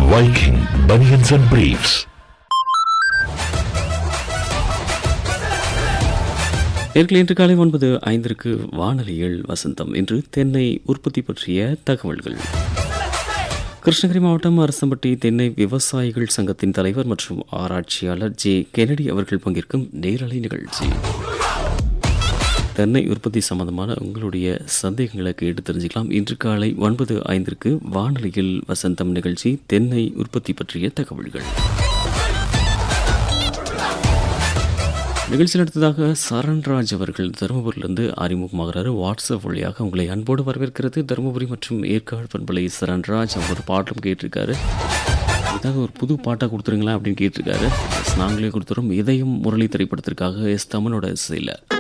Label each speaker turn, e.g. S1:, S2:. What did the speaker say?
S1: Viking Bunions and Briefs.
S2: இன்று காலை 9:05 வானொலியில் வசந்தம். இன்று தென்னை உற்பத்தி பற்றிய தகவல்கள். கிருஷ்ணகிரி மாவட்டம் அரசம்பட்டி தென்னை விவசாயிகள் சங்கத்தின் தலைவர் மற்றும் ஆராய்ச்சியாளர் ஜே கென்னடி அவர்கள் பங்கேற்கும் நேரலை நிகழ்ச்சி. தென்னை உற்பத்தி சம்பந்தமான உங்களுடைய சந்தேகங்களை கேட்டு தெரிஞ்சுக்கலாம். இன்று காலை 9:05 வானொலியில் வசந்தம் நிகழ்ச்சி தென்னை உற்பத்தி பற்றிய தகவல்கள். நிகழ்ச்சியில் அடுத்ததாக சரண்ராஜ் அவர்கள் தருமபுரியிலிருந்து அறிமுகமாகிறாரு. வாட்ஸ்அப் வழியாக உங்களை அன்போடு வரவேற்கிறது தருமபுரி மற்றும் ஏற்காடு பண்பலை சரண்ராஜ். அவங்க ஒரு பாட்டும் கேட்டிருக்காரு. இதாக ஒரு புது பாட்டாக கொடுத்துருங்களா அப்படின்னு கேட்டிருக்காரு. நாங்களே கொடுத்துறோம். இதயம் முரளி திரைப்படத்திற்காக எஸ் தமனோட இசையில்.